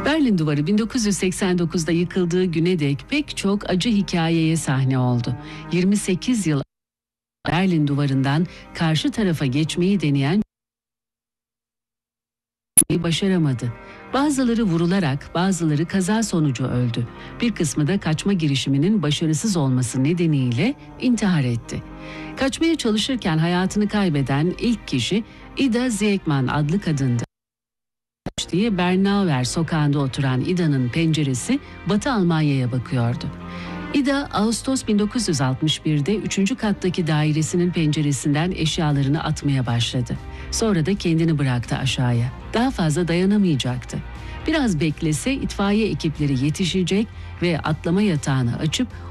Berlin Duvarı 1989'da yıkıldığı güne dek pek çok acı hikayeye sahne oldu. 28 yıl Berlin Duvarı'ndan karşı tarafa geçmeyi deneyen başaramadı. Bazıları vurularak, bazıları kaza sonucu öldü. Bir kısmı da kaçma girişiminin başarısız olması nedeniyle intihar etti. Kaçmaya çalışırken hayatını kaybeden ilk kişi Ida Ziegman adlı kadındı. Diye Bernauer sokağında oturan Ida'nın penceresi Batı Almanya'ya bakıyordu. Ida, Ağustos 1961'de 3. kattaki dairesinin penceresinden eşyalarını atmaya başladı. Sonra da kendini bıraktı aşağıya. Daha fazla dayanamayacaktı. Biraz beklese itfaiye ekipleri yetişecek ve atlama yatağını açıp